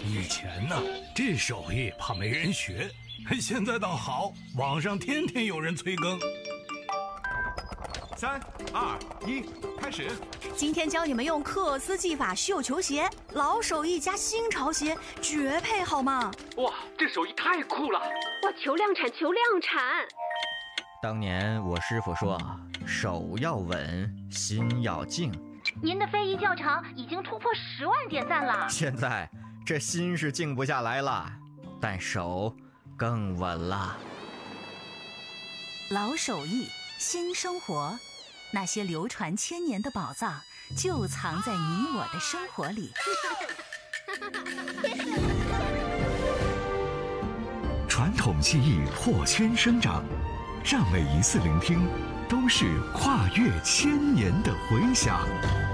以前呢，这手艺怕没人学，现在倒好，网上天天有人催更。 3、2、1，开始！ 今天教你们用克斯技法绣球鞋，老手艺加新潮鞋，绝配好吗？ 哇，这手艺太酷了！ 哇，求量产，求量产！ 当年我师傅说，手要稳，心要静。 您的非遗教程已经突破10万点赞了。 现在这心是静不下来了，但手更稳了。 老手艺，新生活，那些流传千年的宝藏，就藏在你我的生活里。 传统技艺破圈生长，让每一次聆听都是跨越千年的回响。